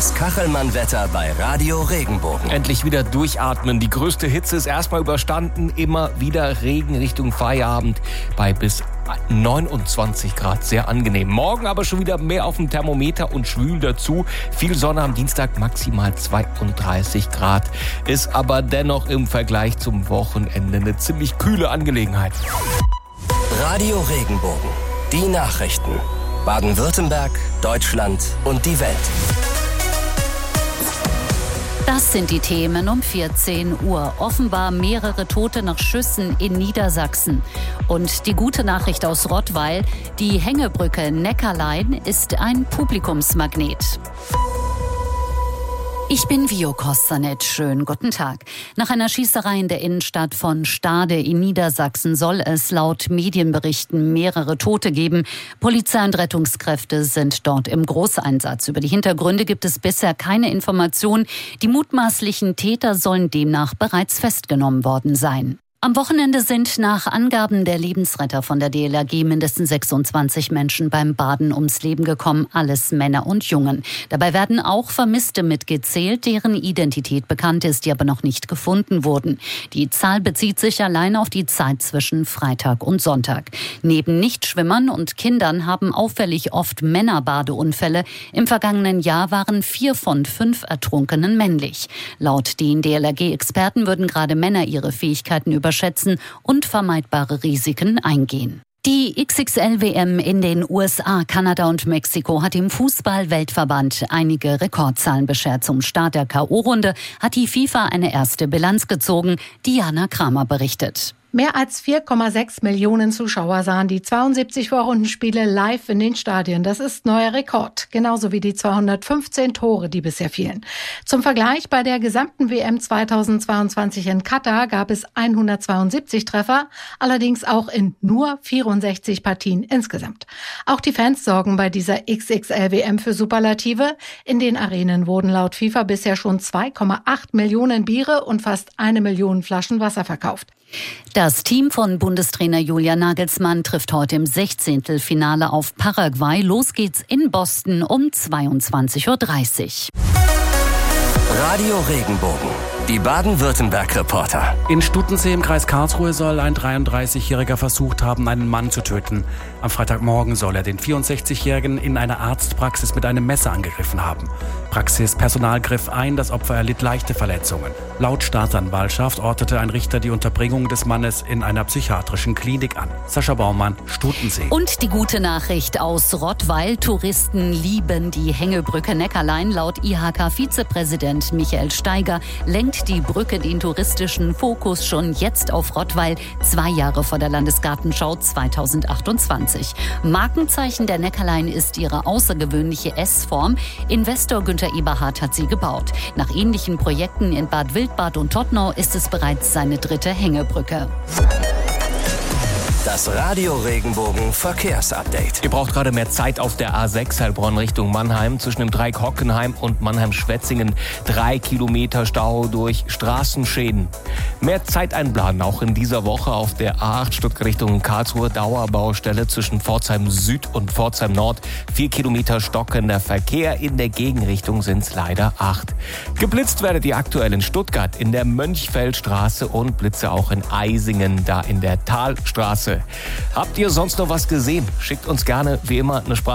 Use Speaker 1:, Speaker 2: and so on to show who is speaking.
Speaker 1: Das Kachelmann-Wetter bei Radio Regenbogen.
Speaker 2: Endlich wieder durchatmen. Die größte Hitze ist erstmal überstanden. Immer wieder Regen Richtung Feierabend bei bis 29 Grad. Sehr angenehm. Morgen aber schon wieder mehr auf dem Thermometer und schwül dazu. Viel Sonne am Dienstag, maximal 32 Grad. Ist aber dennoch im Vergleich zum Wochenende eine ziemlich kühle Angelegenheit.
Speaker 1: Radio Regenbogen. Die Nachrichten. Baden-Württemberg, Deutschland und die Welt.
Speaker 3: Das sind die Themen um 14 Uhr. Offenbar mehrere Tote nach Schüssen in Niedersachsen. Und die gute Nachricht aus Rottweil: Die Hängebrücke Neckarlein ist ein Publikumsmagnet. Ich bin Vio Kostanet. Schönen guten Tag. Nach einer Schießerei in der Innenstadt von Stade in Niedersachsen soll es laut Medienberichten mehrere Tote geben. Polizei und Rettungskräfte sind dort im Großeinsatz. Über die Hintergründe gibt es bisher keine Informationen. Die mutmaßlichen Täter sollen demnach bereits festgenommen worden sein. Am Wochenende sind nach Angaben der Lebensretter von der DLRG mindestens 26 Menschen beim Baden ums Leben gekommen, alles Männer und Jungen. Dabei werden auch Vermisste mitgezählt, deren Identität bekannt ist, die aber noch nicht gefunden wurden. Die Zahl bezieht sich allein auf die Zeit zwischen Freitag und Sonntag. Neben Nichtschwimmern und Kindern haben auffällig oft Männer Badeunfälle. Im vergangenen Jahr waren 4 von 5 Ertrunkenen männlich. Laut den DLRG-Experten würden gerade Männer ihre Fähigkeiten überschätzen und vermeidbare Risiken eingehen. Die XXL-WM in den USA, Kanada und Mexiko hat dem Fußball-Weltverband einige Rekordzahlen beschert. Zum Start der K.O.-Runde hat die FIFA eine erste Bilanz gezogen. Diana Kramer berichtet.
Speaker 4: Mehr als 4,6 Millionen Zuschauer sahen die 72 Vorrundenspiele live in den Stadien. Das ist neuer Rekord, genauso wie die 215 Tore, die bisher fielen. Zum Vergleich, bei der gesamten WM 2022 in Katar gab es 172 Treffer, allerdings auch in nur 64 Partien insgesamt. Auch die Fans sorgen bei dieser XXL-WM für Superlative. In den Arenen wurden laut FIFA bisher schon 2,8 Millionen Biere und fast 1 Million Flaschen Wasser verkauft.
Speaker 3: Das Team von Bundestrainer Julian Nagelsmann trifft heute im 16. Finale auf Paraguay. Los geht's in Boston um 22:30 Uhr.
Speaker 1: Radio Regenbogen. Die Baden-Württemberg-Reporter.
Speaker 5: In Stuttensee im Kreis Karlsruhe soll ein 33-Jähriger versucht haben, einen Mann zu töten. Am Freitagmorgen soll er den 64-Jährigen in einer Arztpraxis mit einem Messer angegriffen haben. Praxispersonal griff ein, das Opfer erlitt leichte Verletzungen. Laut Staatsanwaltschaft ordnete ein Richter die Unterbringung des Mannes in einer psychiatrischen Klinik an. Sascha Baumann, Stuttensee.
Speaker 3: Und die gute Nachricht aus Rottweil: Touristen lieben die Hängebrücke Neckarlein. Laut IHK-Vizepräsident Michael Steiger lenkt die Brücke den touristischen Fokus schon jetzt auf Rottweil, 2 Jahre vor der Landesgartenschau 2028. Markenzeichen der Neckarlein ist ihre außergewöhnliche S-Form. Investor Günther Eberhardt hat sie gebaut. Nach ähnlichen Projekten in Bad Wildbad und Todtnau ist es bereits seine 3. Hängebrücke.
Speaker 1: Das Radio Regenbogen Verkehrsupdate.
Speaker 2: Ihr braucht gerade mehr Zeit auf der A6 Heilbronn Richtung Mannheim. Zwischen dem Dreieck Hockenheim und Mannheim-Schwetzingen 3 Kilometer Stau durch Straßenschäden. Mehr Zeit einplanen auch in dieser Woche auf der A8 Stuttgart Richtung Karlsruhe. Dauerbaustelle zwischen Pforzheim Süd und Pforzheim Nord. 4 Kilometer stockender Verkehr. In der Gegenrichtung sind es leider 8. Geblitzt werdet ihr aktuell in Stuttgart in der Mönchfeldstraße und Blitze auch in Eisingen, da in der Talstraße. Habt ihr sonst noch was gesehen? Schickt uns gerne wie immer eine Sprache.